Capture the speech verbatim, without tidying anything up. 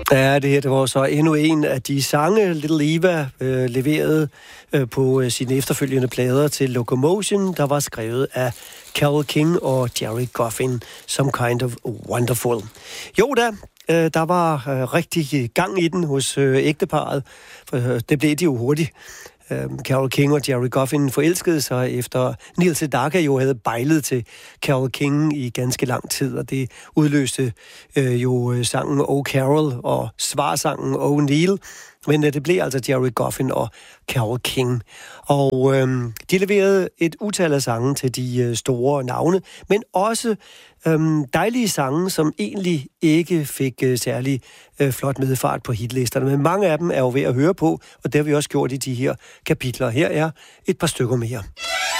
Ja, det her det var så endnu en af de sange, Little Eva øh, leverede øh, på øh, sine efterfølgende plader til Locomotion, der var skrevet af Carole King og Jerry Goffin, Some Kind of Wonderful. Jo da, øh, der var øh, rigtig gang i den hos øh, ægteparret, for øh, det blev de jo hurtigt. Carole King og Jerry Goffin forelskede sig efter Neil Sedaka jo havde bejlet til Carole King i ganske lang tid, og det udløste øh, jo sangen Oh Carol og svarsangen Oh Neil. Men øh, det blev altså Jerry Goffin og Carole King. Og øh, de leverede et utal af sange til de øh, store navne, men også øh, dejlige sange, som egentlig ikke fik øh, særlig øh, flot medfart på hitlisterne. Men mange af dem er jo ved at høre på, og det har vi også gjort i de her kapitler. Her er et par stykker mere.